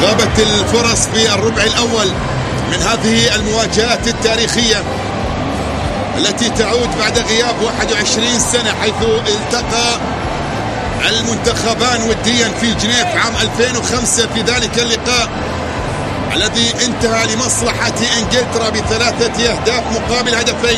غابت الفرص في الربع الأول من هذه المواجهات التاريخية التي تعود بعد غياب 21 سنة، حيث التقى المنتخبان وديا في جنيف عام 2005 في ذلك اللقاء الذي انتهى لمصلحة انجلترا ب3 أهداف مقابل هدفين.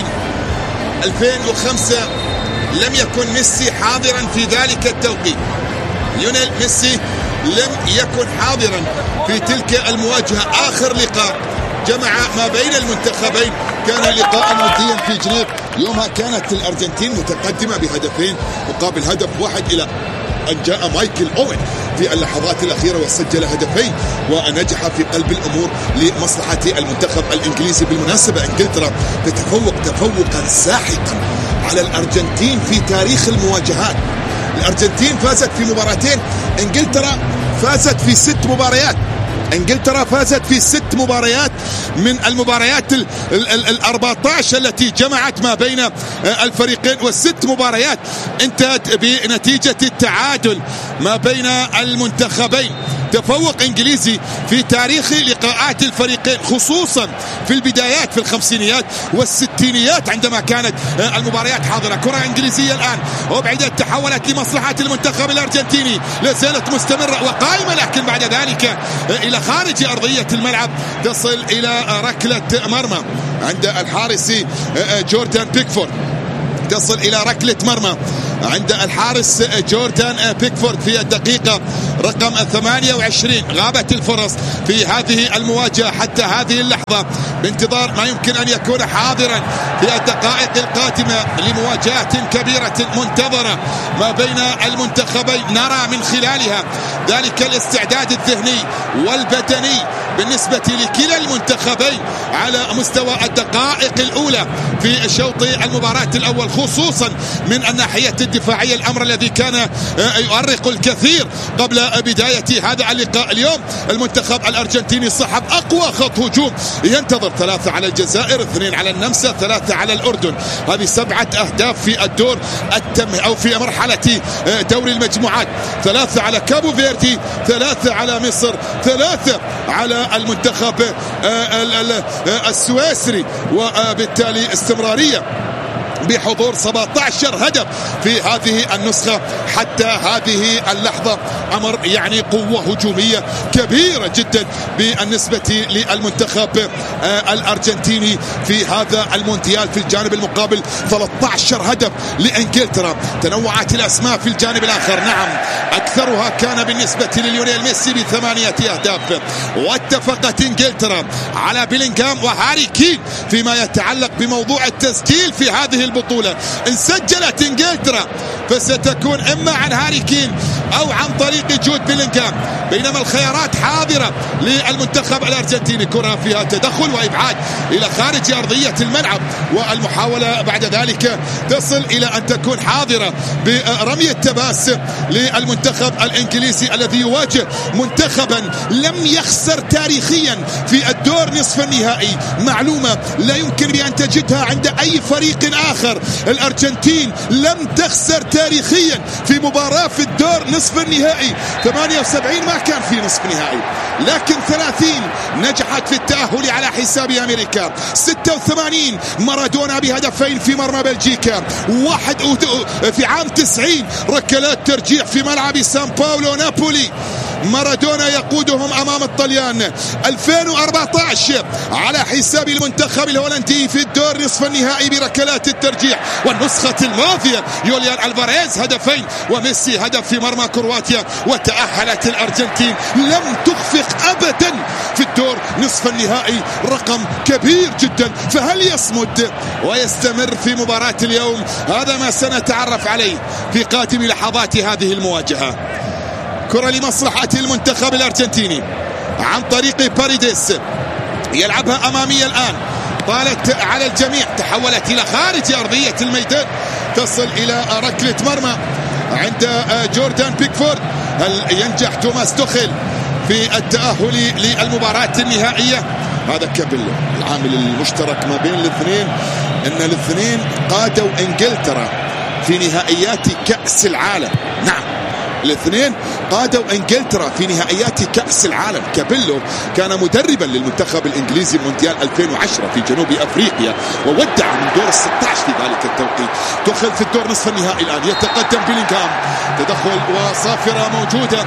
2005 لم يكن ميسي حاضرا في ذلك التوقيت، ليونيل ميسي لم يكن حاضرا في تلك المواجهة. آخر لقاء جمع ما بين المنتخبين كان لقاء وديا في جنيف، يومها كانت الأرجنتين متقدمة بهدفين مقابل هدف واحد، إلى أن جاء مايكل أوين في اللحظات الأخيرة وسجل هدفين ونجح في قلب الأمور لمصلحة المنتخب الإنجليزي. بالمناسبة انجلترا تتفوق تفوقا ساحقا على الأرجنتين في تاريخ المواجهات. الأرجنتين فازت في مباراتين، انجلترا فازت في 6 مباريات. انجلترا فازت في 6 مباريات من المباريات 14 التي جمعت ما بين الفريقين، وال6 مباريات انتهت بنتيجة التعادل ما بين المنتخبين. تفوق انجليزي في تاريخ لقاءات الفريقين، خصوصا في البدايات في الخمسينيات والستينيات عندما كانت المباريات حاضرة. كرة انجليزية الآن وبعدت تحولت لمصلحة المنتخب الارجنتيني، لازالت مستمرة وقائمة، لكن بعد ذلك الى خارج ارضية الملعب تصل الى ركلة مرمى عند الحارس جوردان بيكفورد. تصل الى ركلة مرمى عند الحارس جوردان بيكفورد في الدقيقة رقم 28. غابت الفرص في هذه المواجهة حتى هذه اللحظة، بانتظار ما يمكن أن يكون حاضرا في الدقائق القادمة لمواجهات كبيرة منتظرة ما بين المنتخبين. نرى من خلالها ذلك الاستعداد الذهني والبدني بالنسبة لكلا المنتخبين على مستوى الدقائق الأولى في شوط المباراة الأول، خصوصا من الناحية الدفاعية، الأمر الذي كان يؤرق الكثير قبل بداية هذا اللقاء. اليوم المنتخب الأرجنتيني صاحب أقوى خط هجوم، ينتظر 3 على الجزائر، 2 على النمسا، 3 على الأردن. هذه 7 أهداف في الدور أو في مرحلة دوري المجموعات، 3 على كابو فيردي، 3 على مصر، 3 على المنتخب السويسري، وبالتالي استمرارية بحضور 17 هدف في هذه النسخة حتى هذه اللحظة. أمر يعني قوة هجومية كبيرة جدا بالنسبة للمنتخب الأرجنتيني في هذا المونديال. في الجانب المقابل 13 هدف لإنجلترا. تنوعت الأسماء في الجانب الآخر، نعم أكثرها كان بالنسبة لليونيل ميسي ب8 أهداف، واتفقت إنجلترا على بيلينغهام وهاري كين فيما يتعلق بموضوع التسجيل في هذه البطولة. إن سجلت إنجلترا فستكون إما عن هاري كين أو عن طريق جود بيلينغهام، بينما الخيارات حاضرة للمنتخب الأرجنتيني. كرة فيها تدخل وإبعاد إلى خارج أرضية الملعب، والمحاولة بعد ذلك تصل إلى أن تكون حاضرة برمي التباس للمنتخب الإنجليزي الذي يواجه منتخبا لم يخسر تاريخيا في الدور نصف النهائي. معلومة لا يمكن بأن تجدها عند أي فريق آخر. الأرجنتين لم تخسر تاريخيا في مباراة في الدور نصف النهائي. 78 ما كان في نصف نهائي، لكن 30 نجحت في التأهل على حساب أمريكا. 86 مارادونا بهدفين في مرمى بلجيكا. في عام 90 ركلات ترجيح في ملعب سان باولو نابولي، مارادونا يقودهم أمام الطليان. 2014 على حساب المنتخب الهولندي في الدور نصف النهائي بركلات الترجيح. والنسخة الماضية يوليان ألفاريز هدفين وميسي هدف في مرمى كرواتيا. وتأهلت الأرجنتين، لم تخفق أبدا في الدور نصف النهائي. رقم كبير جدا. فهل يصمد ويستمر في مباراة اليوم؟ هذا ما سنتعرف عليه في قادم لحظات هذه المواجهة. كرة لمصلحة المنتخب الأرجنتيني عن طريق باريديس، يلعبها أمامية الآن، طالت على الجميع، تحولت إلى خارج أرضية الميدان، تصل إلى ركلة مرمى عند جوردان بيكفورد. هل ينجح توماس توخيل في التأهل للمباراة النهائية؟ هذا كبل العامل المشترك ما بين الاثنين، أن الاثنين قادوا إنجلترا في نهائيات كأس العالم. نعم الاثنين قادوا انجلترا في نهائيات كأس العالم. كابيلو كان مدربا للمنتخب الانجليزي مونديال 2010 في جنوب افريقيا وودع من دور ال16 في ذلك التوقيت. دخل في الدور نصف النهائي الان. يتقدم بيلينغهام، تدخل وصافرة موجودة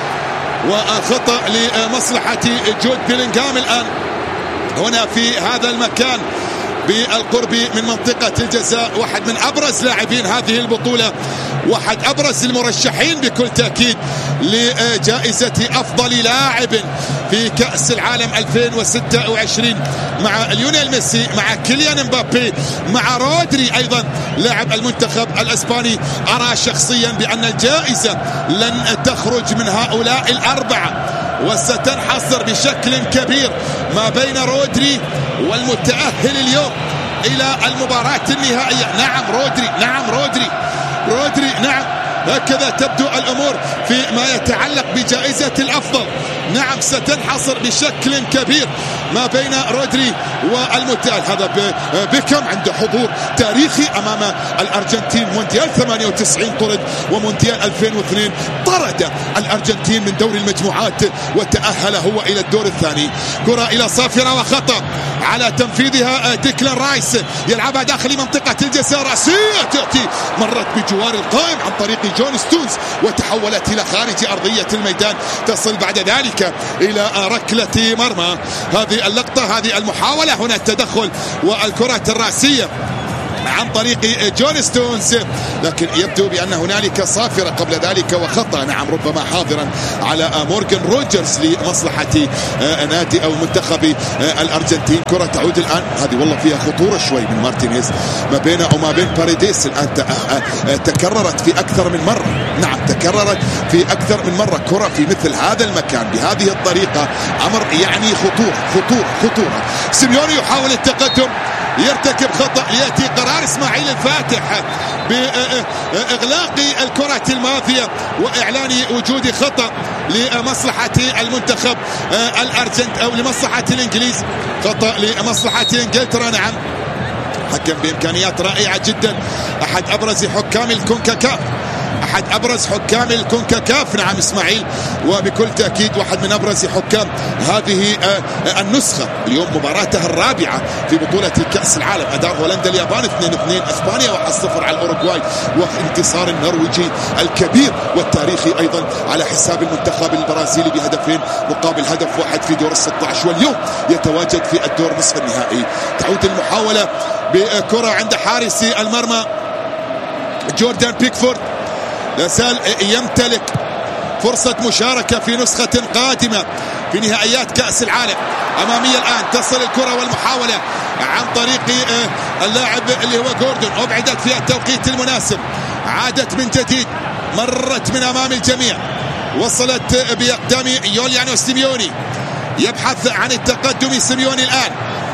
وخطأ لمصلحة جود بيلينغهام الآن هنا في هذا المكان بالقرب من منطقة الجزاء. واحد من أبرز لاعبين هذه البطولة، واحد أبرز المرشحين بكل تأكيد لجائزة أفضل لاعب في كأس العالم 2026 مع ليونيل ميسي، مع كيليان مبابي، مع رودري أيضا لاعب المنتخب الإسباني. أرى شخصيا بأن الجائزة لن تخرج من هؤلاء الأربعة وستنحصر بشكل كبير ما بين رودري والمتأهل اليوم إلى المباراة النهائية. نعم رودري، نعم رودري نعم. هكذا تبدو الأمور فيما يتعلق بجائزة الأفضل. نعم ستنحصر بشكل كبير ما بين رودري والمتأهل. هذا بيكم عنده حضور تاريخي أمام الأرجنتين. مونديال 98 طرد، ومونديال 2002 طرد الأرجنتين من دور المجموعات وتأهل هو إلى الدور الثاني. كرة إلى صافرة وخطأ على تنفيذها ديكلان رايس، يلعبها داخل منطقة الجزاء. رأسية تأتي مرت بجوار القائم عن طريق جون ستونز وتحولت إلى خارج أرضية الميدان، تصل بعد ذلك إلى ركلة مرمى. هذه اللقطة، هذه المحاولة، هنا التدخل والكرة الرأسية عن طريق جون ستونز، لكن يبدو بأن هنالك صافرة قبل ذلك وخطأ نعم ربما حاضرا على مورغان روجرز لمصلحة نادي أو منتخب الأرجنتين. كرة تعود الآن، هذه والله فيها خطورة شوي من مارتينيز ما بينه وما بين باريديس. الآن تكررت في أكثر من مرة، نعم تكررت في أكثر من مرة. كرة في مثل هذا المكان بهذه الطريقة أمر يعني خطورة. سيميوني يحاول التقدم، يرتكب خطأ، يأتي قرار إسماعيل الفاتح بإغلاق الكرة الماضية وإعلان وجود خطأ لمصلحة المنتخب الأرجنت أو لمصلحة الإنجليز، خطأ لمصلحة إنجلترا. نعم حكم بإمكانيات رائعة جدا، أحد أبرز حكام الكونكاكاف، أحد أبرز حكام الكونكاكاف. نعم إسماعيل، وبكل تأكيد واحد من أبرز حكام هذه النسخة. اليوم مباراته الرابعة في بطولة كأس العالم، أدار هولندا اليابان 2-2، أسبانيا 1-0 على الأوروغواي، وانتصار النرويجي الكبير والتاريخي أيضا على حساب المنتخب البرازيلي بهدفين مقابل هدف واحد في دور ال16، واليوم يتواجد في الدور نصف النهائي. تعود المحاولة بكرة عند حارس المرمى جوردان بيكفورد، لا زال يمتلك فرصة مشاركة في نسخة قادمة في نهائيات كأس العالم. أمامية الآن، تصل الكرة والمحاولة عن طريق اللاعب اللي هو جوردون، أبعدت في التوقيت المناسب، عادت من جديد، مرت من أمام الجميع، وصلت بأقدام يوليانو سيميوني، يبحث عن التقدم سيميوني الآن.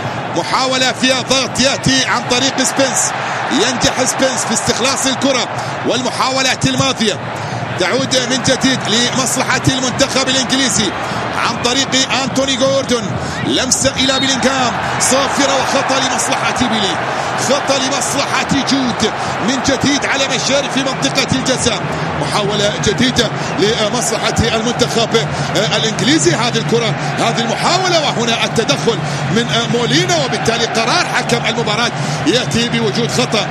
محاولة فيها ضغط يأتي عن طريق سبنس، ينجح سبنس في استخلاص الكرة، والمحاولات الماضية تعود من جديد لمصلحة المنتخب الإنجليزي عن طريق أنتوني جوردون. لمسة إلى بيلينغهام، صافرة وخطأ لمصلحة بيلي، خطأ لمصلحة جود من جديد على مشارف منطقة الجزاء. محاولة جديدة لمصلحة المنتخب الإنجليزي. هذه الكرة، هذه المحاولة، وهنا التدخل من مولينا، وبالتالي قرار حكم المباراة يأتي بوجود خطأ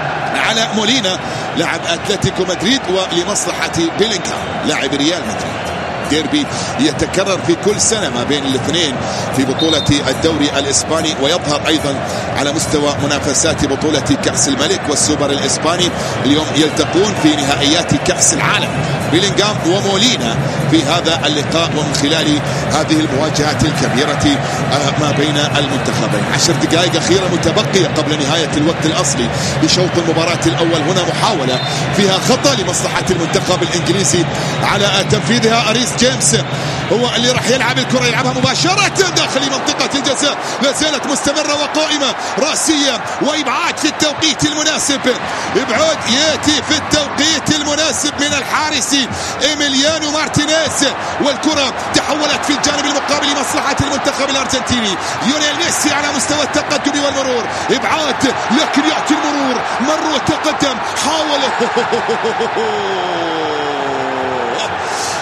على مولينا لاعب أتلتيكو مدريد ولمصلحة بيلينغهام لاعب ريال مدريد. ديربي يتكرر في كل سنة ما بين الاثنين في بطولة الدوري الإسباني، ويظهر أيضا على مستوى منافسات بطولة كأس الملك والسوبر الإسباني. اليوم يلتقون في نهائيات كأس العالم بيلينغهام ومولينا في هذا اللقاء، ومن خلال هذه المواجهات الكبيرة ما بين المنتخبين. 10 دقائق أخيرة متبقية قبل نهاية الوقت الأصلي لشوط المباراة الأول. هنا محاولة فيها خطأ لمصلحة المنتخب الإنجليزي على تنفيذها. أريس جيمس هو اللي راح يلعب الكرة، يلعبها مباشرة داخل منطقة الجزاء، لا زالت مستمرة وقائمة، رأسية وإبعاد في التوقيت المناسب. إبعاد يأتي في التوقيت المناسب من الحارس إيميليانو مارتينيز، والكرة تحولت في الجانب المقابل لمصلحة المنتخب الأرجنتيني. ليونيل ميسي على مستوى التقدم والمرور، إبعاد لكن يأتي المرور، مر وتقدم، حاول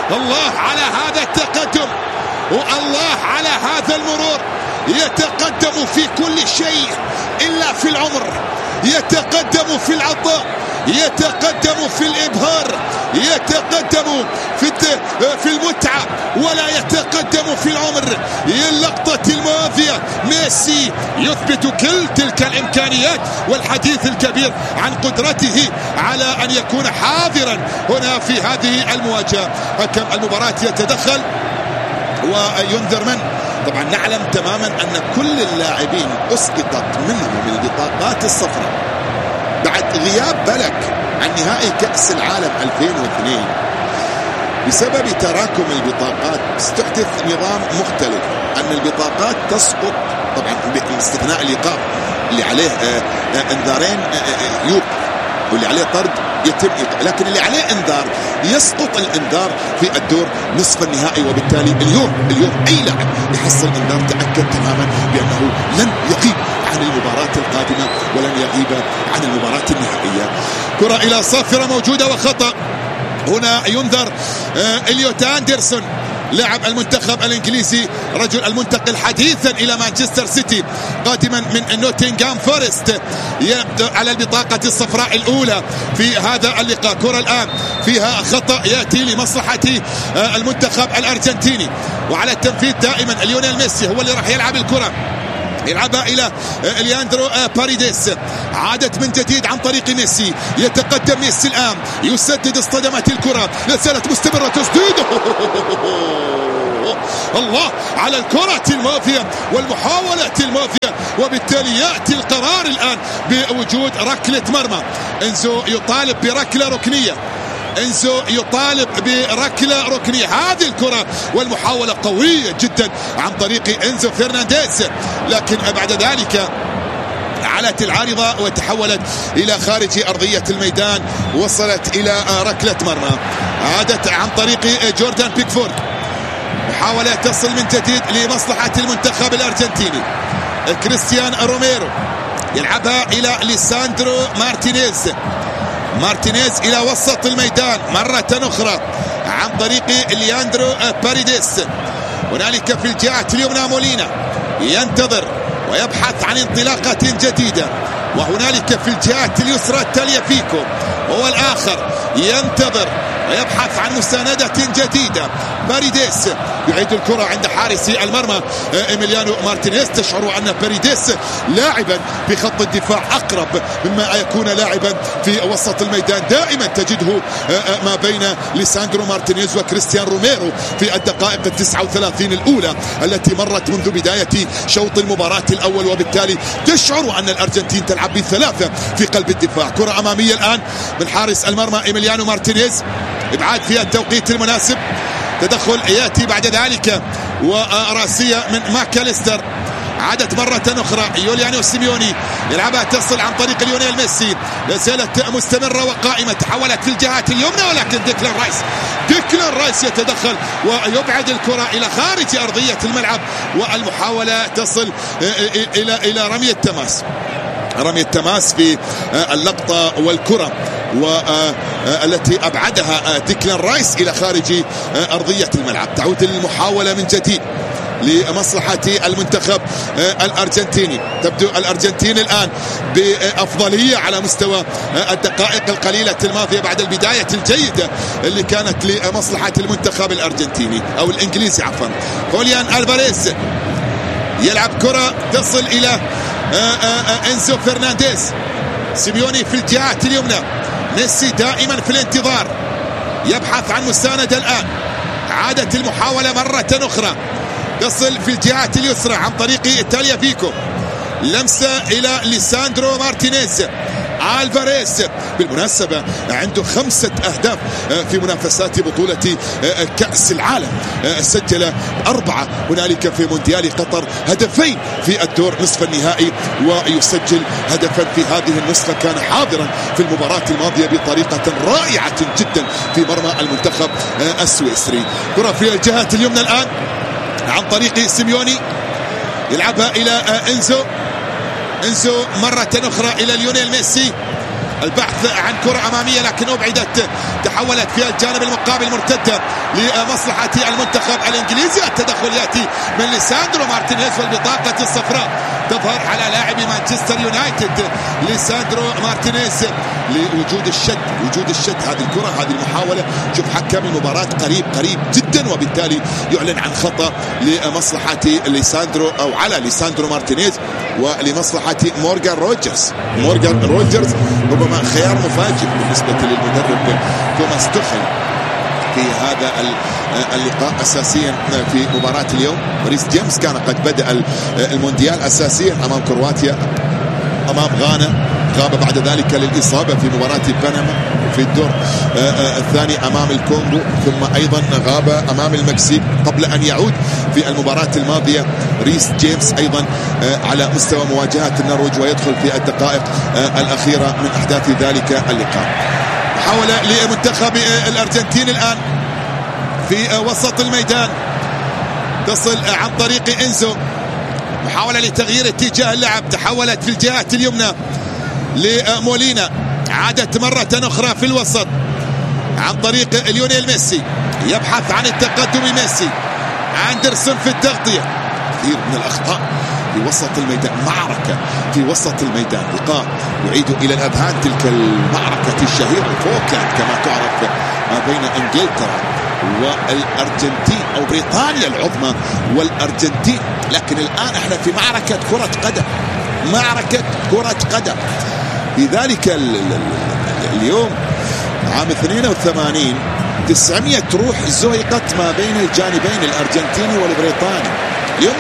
الله على هذا التقدم، والله على هذا المرور. يتقدم في كل شيء إلا في العمر، يتقدم في العطاء، يتقدم في الإبهار، يتقدم في المتعة، ولا يتقدم في العمر. اللقطة الماضية ميسي يثبت كل تلك الإمكانيات، والحديث الكبير عن قدرته على أن يكون حاضرا هنا في هذه المواجهة. حكم المباراة يتدخل وينذر من؟ طبعا نعلم تماما أن كل اللاعبين أسقطت منهم البطاقات الصفراء بعد غياب بلك عن نهائي كأس العالم 2002 بسبب تراكم البطاقات. استحدث نظام مختلف أن البطاقات تسقط طبعا باستثناء الإيقاف اللي عليه انذارين يوقف، واللي عليه طرد يتم إيقاف، لكن اللي عليه انذار يسقط الانذار في الدور نصف النهائي. وبالتالي اليوم أي لاعب يحصل انذار تأكد تماما بأنه لن يغيب عن المباراة القادمة ولن يغيب عن المباراة النهائية. كرة إلى صافرة موجودة وخطأ. هنا ينذر إليوت أندرسون لاعب المنتخب الإنجليزي، رجل المنتقل حديثا إلى مانشستر سيتي قادما من نوتنغهام فورست، على البطاقة الصفراء الأولى في هذا اللقاء. كرة الآن فيها خطأ يأتي لمصلحة المنتخب الأرجنتيني، وعلى التنفيذ دائما ليونيل ميسي هو اللي راح يلعب الكرة، يلعبها إلى لياندرو باريديس. عادت من جديد عن طريق ميسي، يتقدم ميسي الآن، يسدد، اصطدمت الكرة، لا زالت مستمرة، تسديده الله على الكرة الماضية والمحاولة الماضية. وبالتالي يأتي القرار الآن بوجود ركلة مرمى. إنزو يطالب بركلة ركنية، إنزو يطالب بركلة ركنية. هذه الكرة والمحاولة قوية جدا عن طريق إنزو فرنانديز، لكن بعد ذلك علت العارضة وتحولت إلى خارج أرضية الميدان، وصلت إلى ركلة مرمى. عادت عن طريق جوردان بيكفورد، محاولة تصل من جديد لمصلحة المنتخب الأرجنتيني. كريستيان روميرو يلعبها إلى ليساندرو مارتينيز إلى وسط الميدان مرة أخرى عن طريق لياندرو باريديس. هنالك في الجهة اليمنى مولينا ينتظر ويبحث عن انطلاقة جديدة، وهنالك في الجهة اليسرى تاليافيكو هو الآخر ينتظر ويبحث عن مساندة جديدة. باريديس يعيد الكرة عند حارس المرمى إيميليانو مارتينيز. تشعر أن باريديس لاعبا في خط الدفاع أقرب مما يكون لاعبا في وسط الميدان. دائما تجده ما بين ليساندرو مارتينيز وكريستيان روميرو في الدقائق 39 الأولى التي مرت منذ بداية شوط المباراة الأول، وبالتالي تشعر أن الأرجنتين تلعب بثلاثة في قلب الدفاع. كرة أمامية الآن من حارس المرمى إيميليانو مارتينيز، إبعاد في التوقيت المناسب، تدخل يأتي بعد ذلك وراسية من ماكاليستر. عادت مرة أخرى يوليانو سيميوني يلعبها، تصل عن طريق ليونيل ميسي، لا زالت مستمرة وقائمة، تحولت في الجهات اليمنى، ولكن ديكلان رايس يتدخل ويبعد الكرة إلى خارج أرضية الملعب، والمحاولة تصل إلى رمي التماس في اللقطة والكرة والتي أبعدها ديكلان رايس إلى خارج أرضية الملعب. تعود المحاولة من جديد لمصلحة المنتخب الأرجنتيني. تبدو الأرجنتين الآن بأفضلية على مستوى الدقائق القليلة الماضية بعد البداية الجيدة اللي كانت لمصلحة المنتخب الأرجنتيني أو الإنجليزي عفوا. خوليان ألفاريز يلعب كرة تصل إلى إنزو فرنانديز. سيميوني في الجهة اليمنى، ميسي دائما في الانتظار، يبحث عن مساندة الآن. عادت المحاولة مرة أخرى، تصل في الجهة اليسرى عن طريق تاليافيكو، لمسة إلى ليساندرو مارتينيز. ألفاريز بالمناسبة عنده 5 أهداف في منافسات بطولة كأس العالم، سجل 4 هنالك في مونديال قطر، 2 في الدور نصف النهائي، ويسجل هدفا في هذه النسخة. كان حاضرا في المباراة الماضية بطريقة رائعة جدا في مرمى المنتخب السويسري. كرة في الجهة اليمنى الآن عن طريق سيميوني، يلعبها إلى إنزو مرة أخرى إلى ليونيل ميسي. البحث عن كرة أمامية لكن أبعدت، تحولت في الجانب المقابل مرتدة لمصلحة المنتخب الإنجليزي. التدخل يأتي من ليساندرو مارتينيز والبطاقة الصفراء تظهر على لاعبي مانشستر يونايتد. ليساندرو مارتينيز لوجود الشد هذه الكرة، هذه المحاولة. شوف حكم المباراة قريب جدا، وبالتالي يعلن عن خطأ لمصلحة ليساندرو أو على ليساندرو مارتينيز ولمصلحة مورغان روجرز. ربما خيار مفاجئ بالنسبة للمدرب توماس توخيل في هذا اللقاء أساسيا في مباراة اليوم. ريس جيمس كان قد بدأ المونديال أساسيا أمام كرواتيا، أمام غانا، غاب بعد ذلك للإصابة في مباراة بنما في الدور الثاني أمام الكونغو، ثم أيضا غاب أمام المكسيك قبل أن يعود في المباراة الماضية ريس جيمس أيضا على مستوى مواجهة النرويج ويدخل في الدقائق الأخيرة من أحداث ذلك اللقاء. محاولة لمنتخب الأرجنتين الآن في وسط الميدان تصل عن طريق إنزو. محاولة لتغيير اتجاه اللعب، تحولت في الجهة اليمنى لمولينا، عادت مرة أخرى في الوسط عن طريق ليونيل ميسي، يبحث عن التقدم ميسي. أندرسون في التغطية، كثير من الأخطاء في وسط الميدان، معركة في وسط الميدان. لقاء يعيد إلى الأذهان تلك المعركة الشهيرة فوكلاند كما تعرف ما بين إنجلترا والأرجنتين أو بريطانيا العظمى والأرجنتين. لكن الآن احنا في معركة كرة قدم، معركة كرة قدم. في ذلك اليوم عام 82 900 روح زهقت ما بين الجانبين الأرجنتيني والبريطاني. اليوم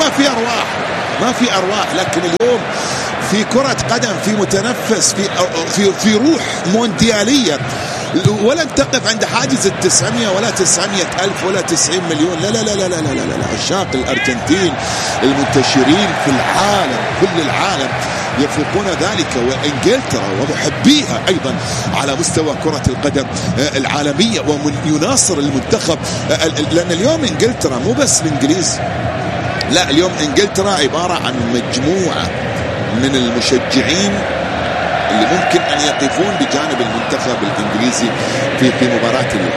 ما في أرواح، لكن اليوم في كرة قدم، في متنفس، في روح مونديالية. ولن تقف عند حاجز 900 ولا 900 ألف ولا 90 مليون. لا لا لا لا لا لا لا. عشاق الأرجنتين المنتشرين في العالم، كل العالم يفوقون ذلك، وإنجلترا ومحبيها أيضا على مستوى كرة القدم العالمية، ومن يناصر المنتخب. لأن اليوم إنجلترا مو بس الإنجليز، لا، اليوم إنجلترا عبارة عن مجموعة من المشجعين اللي ممكن أن يقفون بجانب المنتخب الإنجليزي في مباراة اليوم.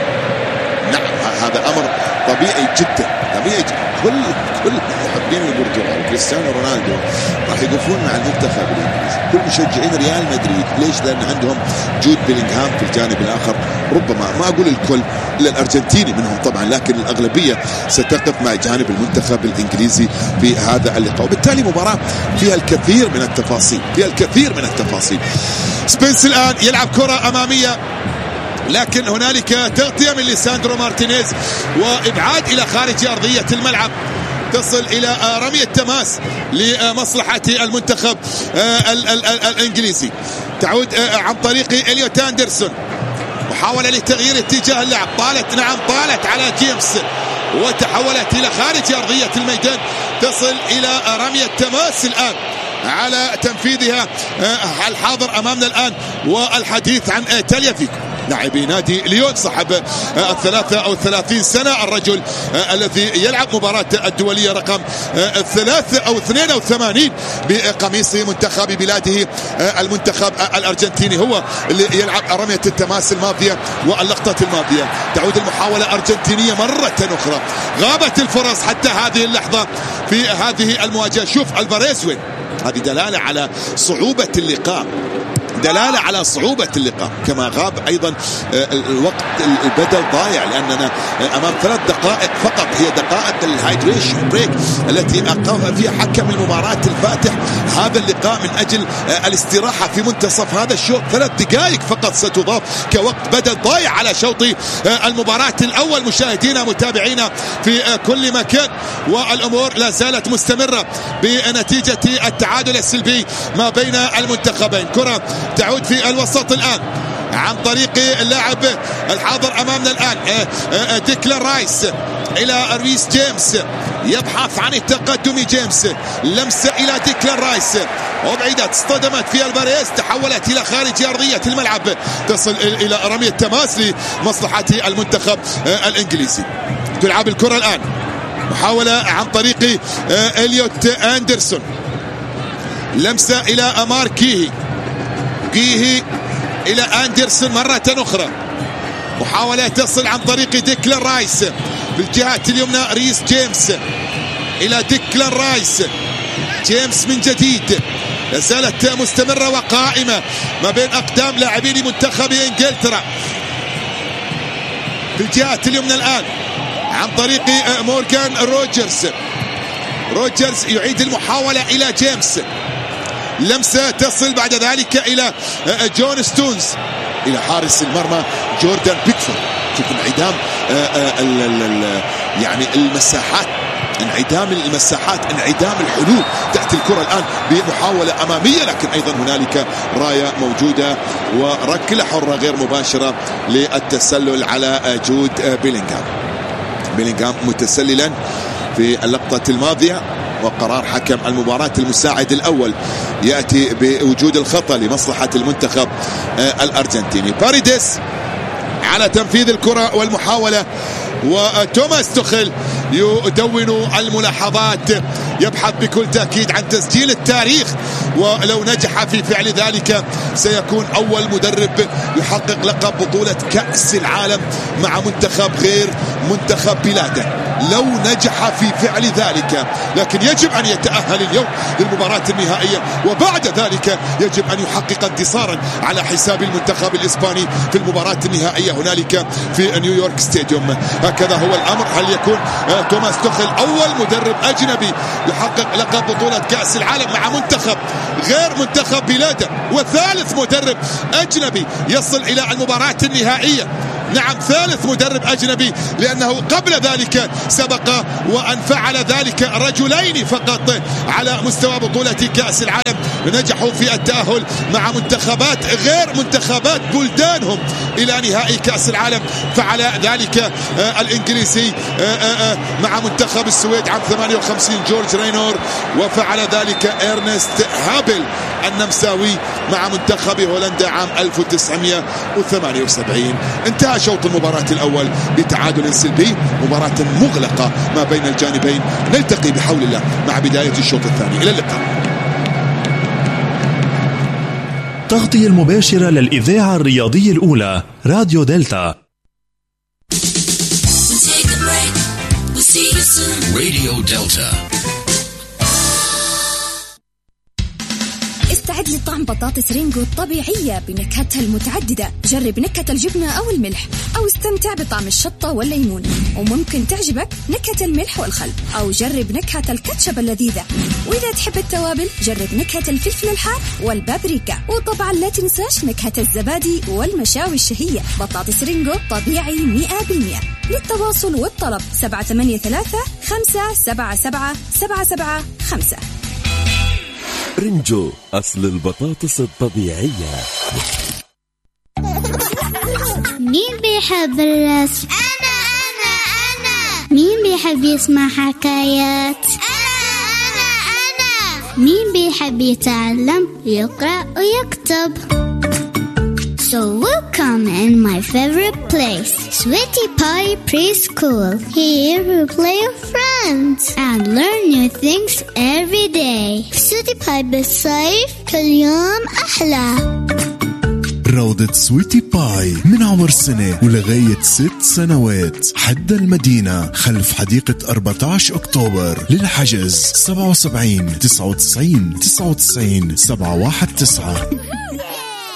نعم، هذا أمر طبيعي جدا، طبيعي جدا. كل محبين البرتغال كريستيانو رونالدو راح يقفون مع المنتخب الإنجليزي. كل مشجعين ريال مدريد، ليش؟ لأن عندهم جود بيلينغهام في الجانب الآخر. ربما ما أقول الكل، الأرجنتيني منهم طبعا، لكن الأغلبية ستقف مع جانب المنتخب الإنجليزي في هذا اللقاء. وبالتالي مباراة فيها الكثير من التفاصيل، سبنس الآن يلعب كرة أمامية، لكن هنالك تغطية من ليساندرو مارتينيز وإبعاد إلى خارج أرضية الملعب. تصل إلى رمية تماس لمصلحة المنتخب الإنجليزي. تعود عن طريق إليوت أندرسون، محاولة لتغيير اتجاه اللعب، طالت على جيمس وتحولت إلى خارج أرضية الميدان. تصل إلى رمية تماس الآن على تنفيذها الحاضر أمامنا الآن، والحديث عن تاليافيكو لاعبي نادي ليون صاحب 33 سنة، الرجل الذي يلعب مباراة الدولية رقم 82 بقميص منتخب بلاده المنتخب الأرجنتيني، هو اللي يلعب رمية التماس الماضية واللقطة الماضية. تعود المحاولة أرجنتينية مرة أخرى، غابت الفرص حتى هذه اللحظة في هذه المواجهة. شوف الفاريز وين، هذه دلالة على صعوبة اللقاء، كما غاب أيضا الوقت البدل ضايع، لأننا أمام 3 دقائق فقط، هي دقائق الهايدريشن بريك التي أقام فيها حكم المباراة الفاتح هذا اللقاء من أجل الاستراحة في منتصف هذا الشوط. 3 دقائق فقط ستضاف كوقت بدل ضايع على شوط المباراة الأول. مشاهدينا متابعينا في كل مكان، والأمور لا زالت مستمرة بنتيجة التعادل السلبي ما بين المنتخبين. كرة تعود في الوسط الآن عن طريق اللاعب الحاضر أمامنا الآن ديكلان رايس إلى ريس جيمس، يبحث عن التقدم جيمس، لمسة إلى ديكلان رايس وبعيدة، اصطدمت في الفاريز، تحولت إلى خارج أرضية الملعب. تصل إلى رمية تماس لمصلحة المنتخب الإنجليزي. تلعب الكرة الآن، محاولة عن طريق إليوت أندرسون، لمسة إلى أمار كيهي إلى أندرسون مرة أخرى. محاولة تصل عن طريق ديكلان رايس بالجهة اليمنى. ريس جيمس إلى ديكلان رايس. جيمس من جديد، لازالت مستمرة وقائمة ما بين أقدام لاعبين منتخب إنجلترا. في الجهة اليمنى الآن عن طريق مورغان روجرز يعيد المحاولة إلى جيمس. لمسة تصل بعد ذلك إلى جون ستونز، إلى حارس المرمى جوردان بيكفورد. شوف انعدام يعني المساحات، انعدام الحلول تأتي الكرة الآن بمحاولة أمامية، لكن أيضا هنالك راية موجودة وركلة حرة غير مباشرة للتسلل على جود بيلينغهام متسللا في اللقطة الماضية. وقرار حكم المباراة المساعد الأول يأتي بوجود الخطأ لمصلحة المنتخب الأرجنتيني. باريديس على تنفيذ الكرة والمحاولة، وتوماس توخيل يدون الملاحظات، يبحث بكل تأكيد عن تسجيل التاريخ، ولو نجح في فعل ذلك سيكون أول مدرب يحقق لقب بطولة كأس العالم مع منتخب غير منتخب بلاده، لو نجح في فعل ذلك. لكن يجب أن يتأهل اليوم للمباراة النهائية، وبعد ذلك يجب أن يحقق انتصارا على حساب المنتخب الإسباني في المباراة النهائية هنالك في نيويورك ستاديوم. هكذا هو الأمر. هل يكون توماس توخيل أول مدرب أجنبي يحقق لقب بطولة كأس العالم مع منتخب غير منتخب بلاده، وثالث مدرب أجنبي يصل إلى المباراة النهائية؟ نعم، ثالث مدرب أجنبي، لأنه قبل ذلك سبق وأن فعل ذلك رجلين فقط على مستوى بطولة كأس العالم نجحوا في التأهل مع منتخبات غير منتخبات بلدانهم إلى نهائي كأس العالم. فعل ذلك الإنجليزي مع منتخب السويد عام 58 جورج رينور، وفعل ذلك إرنست هابل النمساوي مع منتخب هولندا عام 1978. انتهى شوط المباراة الأول بتعادل سلبي، مباراة مغلقة ما بين الجانبين. نلتقي بحول الله مع بداية الشوط الثاني. إلى اللقاء. تغطية المباشرة للإذاعة الرياضية الأولى راديو دلتا. راديو دلتا. استعد لطعم بطاطس رينجو الطبيعية بنكهتها المتعددة. جرب نكهة الجبنة أو الملح، أو استمتع بطعم الشطة والليمون، وممكن تعجبك نكهة الملح والخل، أو جرب نكهة الكاتشب اللذيذة. وإذا تحب التوابل جرب نكهة الفلفل الحار والبابريكا، وطبعا لا تنساش نكهة الزبادي والمشاوي الشهية. بطاطس رينجو طبيعي 100%. للتواصل والطلب 783-577-775. رينجو، أصل البطاطس الطبيعية. مين بيحب الرسم؟ أنا. مين بيحب يسمع حكايات؟ أنا. مين بيحب يتعلم يقرأ ويكتب؟ So welcome in my favorite place, Sweetie Pie Preschool. Here we play with friends and learn new things every day. Sweetie Pie بالصيف كل يوم أحلى. روضة سويتي باي من عمر سنة ولغاية 6 سنوات، حد المدينة خلف حديقة 14 أكتوبر. للحجز 77 99 99 719.